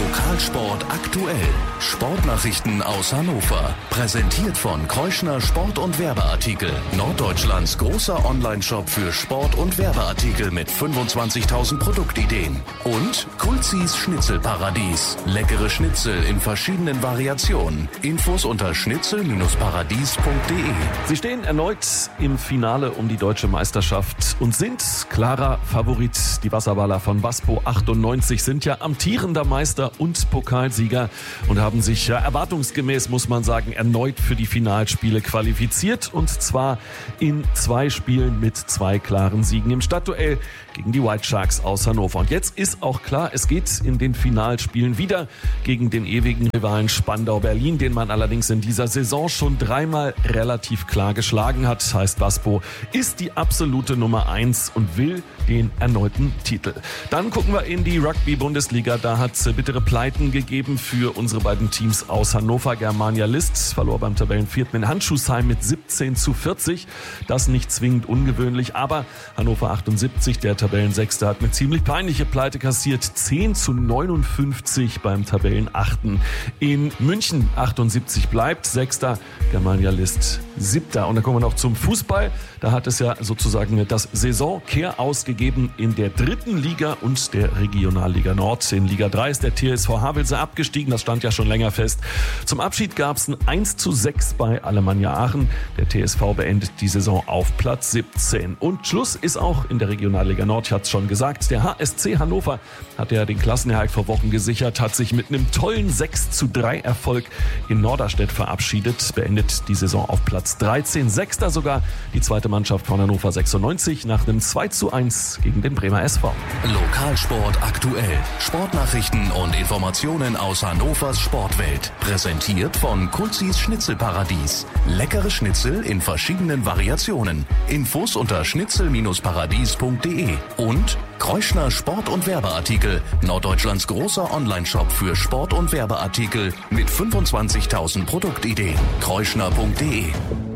Lokalsport aktuell. Sportnachrichten aus Hannover. Präsentiert von Kreuschner Sport- und Werbeartikel. Norddeutschlands großer Onlineshop für Sport- und Werbeartikel mit 25.000 Produktideen. Und Kulzis Schnitzelparadies. Leckere Schnitzel in verschiedenen Variationen. Infos unter schnitzel-paradies.de. Sie stehen erneut im Finale um die deutsche Meisterschaft und sind klarer Favorit. Die Wasserballer von Waspo 98 sind ja amtierender Meister und Pokalsieger und haben sich erwartungsgemäß, muss man sagen, erneut für die Finalspiele qualifiziert. Und zwar in 2 Spielen mit 2 klaren Siegen im Stadtduell gegen die White Sharks aus Hannover. Und jetzt ist auch klar, es geht in den Finalspielen wieder gegen den ewigen Rivalen Spandau Berlin, den man allerdings in dieser Saison schon 3-mal relativ klar geschlagen hat. Heißt, Waspo ist die absolute Nummer 1 und will den erneuten Titel. Dann gucken wir in die Rugby-Bundesliga. Da hat es bittere Pleiten gegeben für unsere beiden Teams aus Hannover. Germania List verlor beim Tabellenvierten in Handschuhsheim mit 17:40. Das nicht zwingend ungewöhnlich, aber Hannover 78, der Tabellensechste, hat eine ziemlich peinliche Pleite kassiert. 10:59 beim Tabellenachten. In München 78 bleibt Sechster, Germania List Siebter. Und dann kommen wir noch zum Fußball. Da hat es ja sozusagen das Saisonkehr ausgegeben in der 3. Liga und der Regionalliga Nord. In Liga 3 ist der TSV Havelse abgestiegen, das stand ja schon länger fest. Zum Abschied gab es ein 1:6 bei Alemannia Aachen. Der TSV beendet die Saison auf Platz 17. Und Schluss ist auch in der Regionalliga Nord, ich hatte es schon gesagt. Der HSC Hannover hat ja den Klassenerhalt vor Wochen gesichert, hat sich mit einem tollen 6:3 Erfolg in Norderstedt verabschiedet, beendet die Saison auf Platz 13. Sechster sogar die zweite Mannschaft von Hannover 96 nach einem 2:1 gegen den Bremer SV. Lokalsport aktuell. Sportnachrichten und Informationen aus Hannovers Sportwelt. Präsentiert von Kulzis Schnitzelparadies. Leckere Schnitzel in verschiedenen Variationen. Infos unter schnitzel-paradies.de. Und Kreuschner Sport- und Werbeartikel. Norddeutschlands großer Onlineshop für Sport- und Werbeartikel mit 25.000 Produktideen. Kreuschner.de